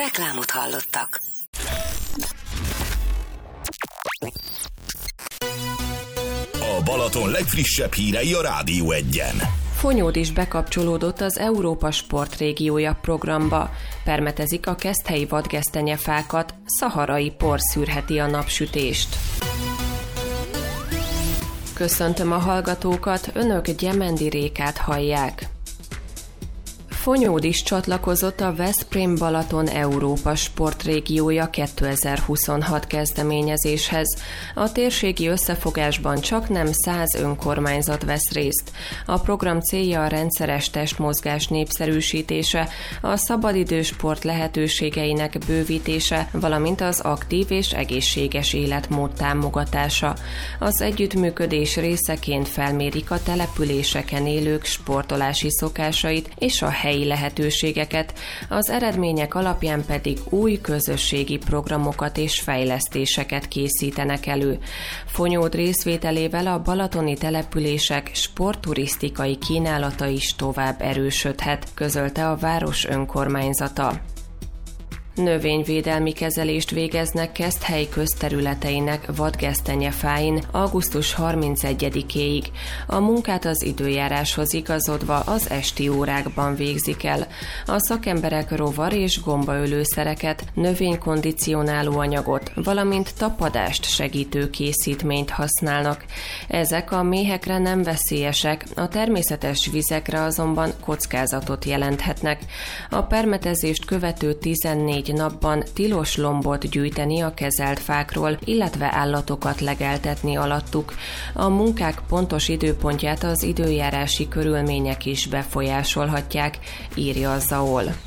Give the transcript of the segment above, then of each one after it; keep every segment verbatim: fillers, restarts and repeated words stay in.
Reklámot hallottak. A Balaton legfrissebb hírei a Rádió Egyen. Fonyód is bekapcsolódott az Európa Sport régiója programba. Permetezik a keszthelyi vadgesztenyefákat, szaharai por szűrheti a napsütést. Köszöntöm a hallgatókat, önök Gyemendi Rékát hallják. Fonyód is csatlakozott a Veszprém Balaton Európa Sport régiója kétezer-huszonhat kezdeményezéshez. A térségi összefogásban csaknem száz önkormányzat vesz részt. A program célja a rendszeres testmozgás népszerűsítése, a szabadidősport lehetőségeinek bővítése, valamint az aktív és egészséges életmód támogatása. Az együttműködés részeként felmérik a településeken élők sportolási szokásait és a helyi lehetőségeket, az eredmények alapján pedig új közösségi programokat és fejlesztéseket készítenek elő. Fonyód részvételével a balatoni települések sportturisztikai kínálata is tovább erősödhet, közölte a város önkormányzata. Növényvédelmi kezelést végeznek Keszthely közterületeinek vadgesztenyefáin augusztus harmincegyedikéig. A munkát az időjáráshoz igazodva az esti órákban végzik el. A szakemberek rovar- és gombaölőszereket, növénykondicionáló anyagot, valamint tapadást segítő készítményt használnak. Ezek a méhekre nem veszélyesek, a természetes vizekre azonban kockázatot jelenthetnek. A permetezést követő tizennégy napban tilos lombot gyűjteni a kezelt fákról, illetve állatokat legeltetni alattuk. A munkák pontos időpontját az időjárási körülmények is befolyásolhatják, írja a zé á o el.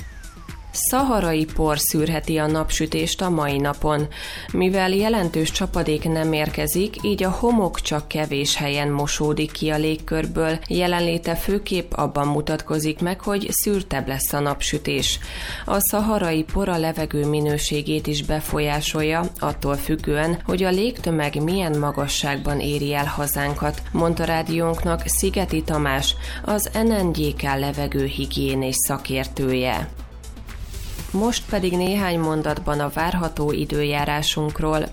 Szaharai por szűrheti a napsütést a mai napon. Mivel jelentős csapadék nem érkezik, így a homok csak kevés helyen mosódik ki a légkörből, jelenléte főképp abban mutatkozik meg, hogy szűrtebb lesz a napsütés. A szaharai por a levegő minőségét is befolyásolja, attól függően, hogy a légtömeg milyen magasságban éri el hazánkat, mondta rádiónknak Szigeti Tamás, az en en gé ká levegőhigiénés szakértője. Most pedig néhány mondatban a várható időjárásunkról.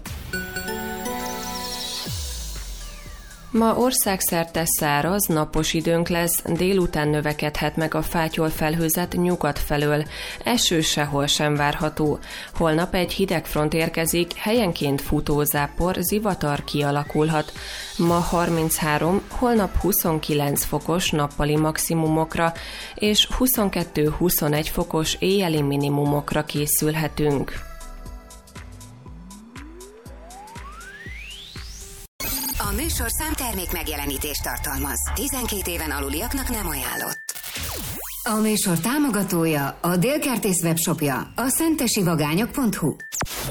Ma országszerte száraz, napos időnk lesz, délután növekedhet meg a fátyolfelhőzet nyugat felől. Eső sehol sem várható. Holnap egy hidegfront érkezik, helyenként futózápor, zivatar kialakulhat. Ma harminchárom, holnap huszonkilenc fokos nappali maximumokra és huszonkettő-huszonegy fokos éjjeli minimumokra készülhetünk. A műsorszám termék megjelenítést tartalmaz. tizenkét éven aluliaknak nem ajánlott. A műsor támogatója, a Délkertész webshopja, a szentesivagányok pont hu.